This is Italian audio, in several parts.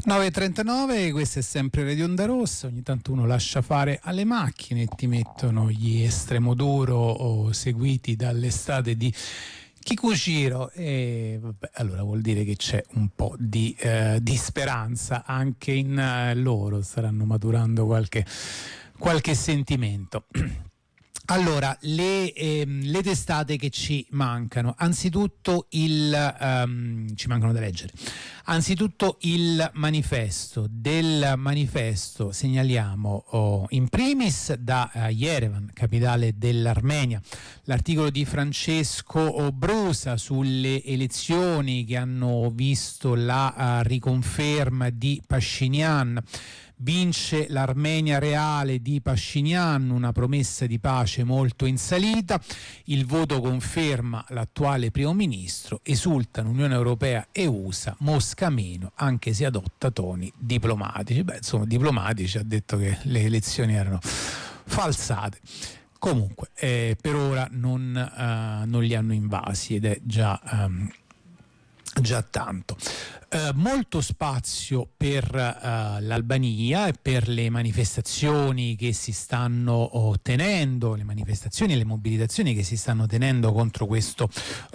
9.39, questa è sempre Radio Onda Rossa. Ogni tanto uno lascia fare alle macchine e ti mettono gli Estremoduro o seguiti dall'estate di Kikuchiro, e vabbè, allora vuol dire che c'è un po' di speranza anche in loro, staranno maturando qualche sentimento. Allora, le testate che ci mancano, anzitutto ci mancano da leggere. Anzitutto il manifesto. Del manifesto segnaliamo in primis da Yerevan, capitale dell'Armenia, l'articolo di Francesco Brusa sulle elezioni che hanno visto la riconferma di Pashinyan. Vince l'Armenia reale di Pashinyan, una promessa di pace molto in salita. Il voto conferma l'attuale primo ministro. Esultano Unione Europea e USA, Mosca meno, anche se adotta toni diplomatici. Beh, insomma, diplomatici, ha detto che le elezioni erano falsate. Comunque, per ora non li hanno invasi ed è già tanto. Molto spazio per l'Albania e per le manifestazioni che si stanno tenendo, le manifestazioni e le mobilitazioni che si stanno tenendo contro questo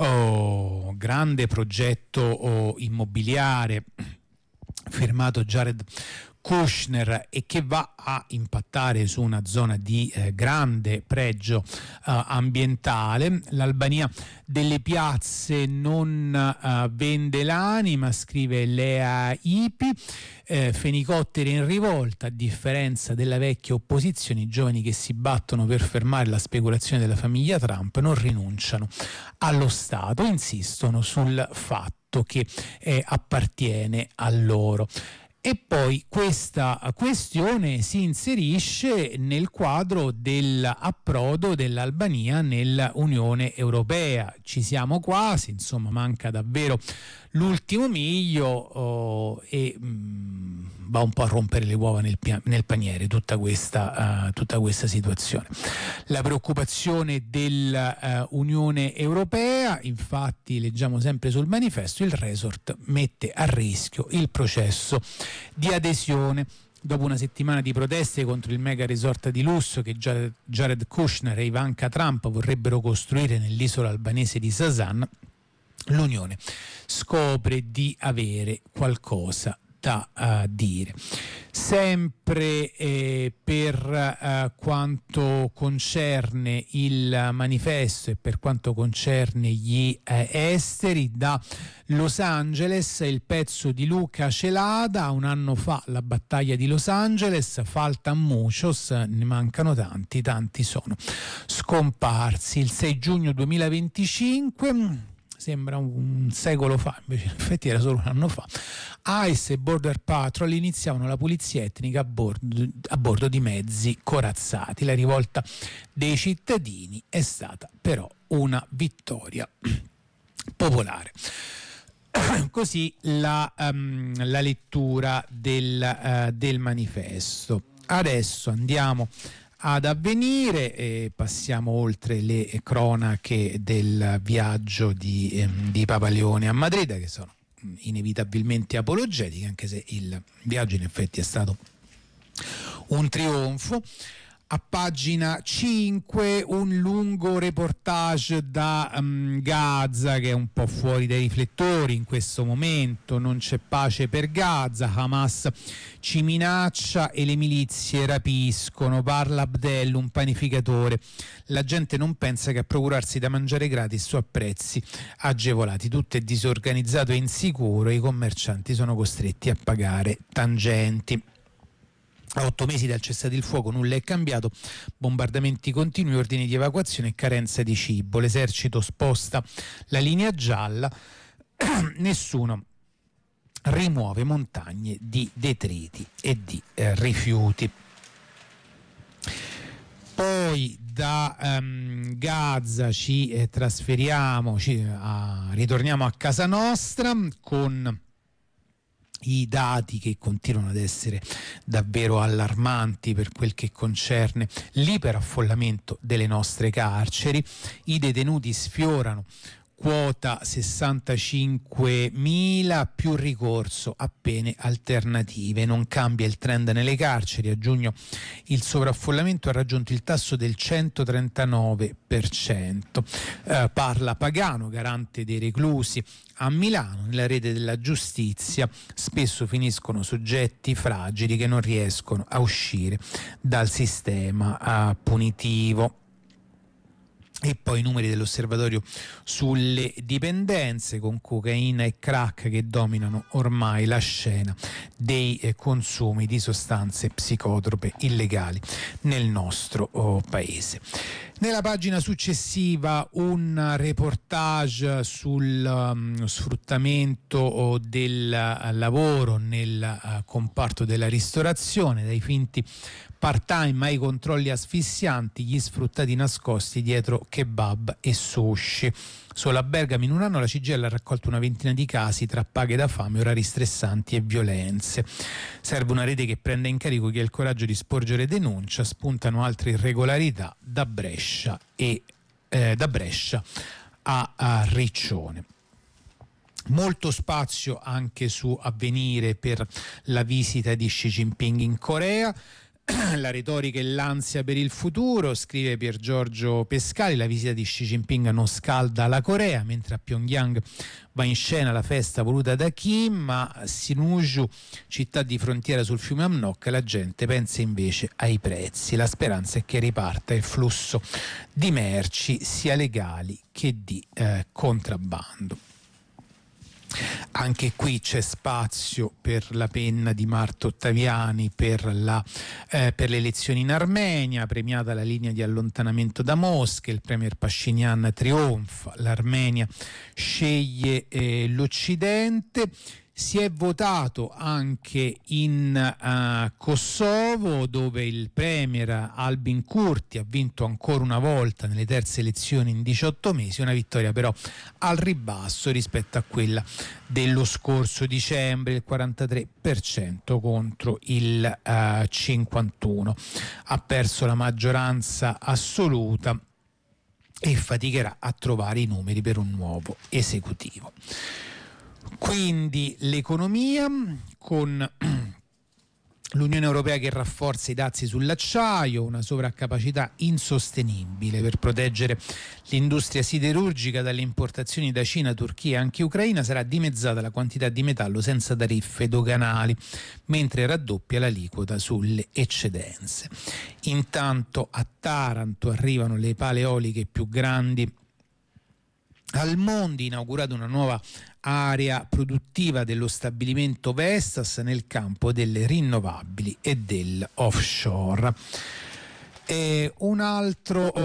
grande progetto immobiliare firmato Jared Kushner e che va a impattare su una zona di grande pregio ambientale. L'Albania delle piazze non vende l'anima, scrive Lea Ipi. Fenicotteri in rivolta, a differenza della vecchia opposizione, i giovani che si battono per fermare la speculazione della famiglia Trump non rinunciano allo Stato, insistono sul fatto che appartiene a loro. E poi questa questione si inserisce nel quadro dell'approdo dell'Albania nell'Unione Europea. Ci siamo quasi, insomma, manca davvero l'ultimo miglio e va un po' a rompere le uova nel paniere tutta questa situazione. La preoccupazione dell'Unione Europea, infatti leggiamo sempre sul manifesto, il resort mette a rischio il processo di adesione. Dopo una settimana di proteste contro il mega resort di lusso che Jared Kushner e Ivanka Trump vorrebbero costruire nell'isola albanese di Sasan, l'Unione scopre di avere qualcosa da dire. Sempre per quanto concerne il manifesto e per quanto concerne gli esteri, da Los Angeles il pezzo di Luca Celada. Un anno fa la battaglia di Los Angeles, faltan muchos, ne mancano tanti sono scomparsi. Il 6 giugno 2025, sembra un secolo fa, invece in effetti era solo un anno fa, ICE e Border Patrol iniziavano la pulizia etnica a bordo di mezzi corazzati. La rivolta dei cittadini è stata però una vittoria popolare. Così la lettura del manifesto. Adesso andiamo ad Avvenire e passiamo oltre le cronache del viaggio di Papa Leone a Madrid, che sono inevitabilmente apologetiche, anche se il viaggio in effetti è stato un trionfo. A pagina 5 un lungo reportage da Gaza, che è un po' fuori dai riflettori in questo momento. Non c'è pace per Gaza, Hamas ci minaccia e le milizie rapiscono. Parla Abdel, un panificatore. La gente non pensa che a procurarsi da mangiare gratis o a prezzi agevolati. Tutto è disorganizzato e insicuro, i commercianti sono costretti a pagare tangenti. A 8 mesi dal cessate il fuoco nulla è cambiato, bombardamenti continui, ordini di evacuazione e carenza di cibo. L'esercito sposta la linea gialla, nessuno rimuove montagne di detriti e di rifiuti. Poi da Gaza ci trasferiamo, ritorniamo a casa nostra con i dati che continuano ad essere davvero allarmanti per quel che concerne l'iperaffollamento delle nostre carceri. I detenuti sfiorano quota 65.000, più ricorso a pene alternative. Non cambia il trend nelle carceri. A giugno il sovraffollamento ha raggiunto il tasso del 139%. Parla Pagano, garante dei reclusi a Milano. Nella rete della giustizia spesso finiscono soggetti fragili che non riescono a uscire dal sistema punitivo. E poi i numeri dell'osservatorio sulle dipendenze, con cocaina e crack che dominano ormai la scena dei consumi di sostanze psicotrope illegali nel nostro paese. Nella pagina successiva un reportage sul sfruttamento del lavoro nel comparto della ristorazione, dai finti part-time ai controlli asfissianti, gli sfruttati nascosti dietro kebab e sushi. Solo a Bergamo in un anno la CGIL ha raccolto una ventina di casi tra paghe da fame, orari stressanti e violenze. Serve una rete che prenda in carico chi ha il coraggio di sporgere denuncia. Spuntano altre irregolarità da Brescia a Riccione. Molto spazio anche su Avvenire per la visita di Xi Jinping in Corea. La retorica e l'ansia per il futuro, scrive Pier Giorgio Pescali. La visita di Xi Jinping non scalda la Corea, mentre a Pyongyang va in scena la festa voluta da Kim, ma a Sinuiju, città di frontiera sul fiume Amnok, la gente pensa invece ai prezzi. La speranza è che riparta il flusso di merci sia legali che di contrabbando. Anche qui c'è spazio per la penna di Marta Ottaviani per le elezioni in Armenia, premiata la linea di allontanamento da Mosca, il premier Pashinyan trionfa, l'Armenia sceglie l'Occidente. Si è votato anche in Kosovo, dove il premier Albin Kurti ha vinto ancora una volta nelle terze elezioni in 18 mesi, una vittoria però al ribasso rispetto a quella dello scorso dicembre, il 43% contro il 51%. Ha perso la maggioranza assoluta e faticherà a trovare i numeri per un nuovo esecutivo. Quindi l'economia, con l'Unione Europea che rafforza i dazi sull'acciaio, una sovraccapacità insostenibile per proteggere l'industria siderurgica dalle importazioni da Cina, Turchia e anche Ucraina. Sarà dimezzata la quantità di metallo senza tariffe doganali, mentre raddoppia l'aliquota sulle eccedenze. Intanto a Taranto arrivano le pale eoliche più grandi al mondo, inaugurata una nuova area produttiva dello stabilimento Vestas nel campo delle rinnovabili e dell'offshore. Un altro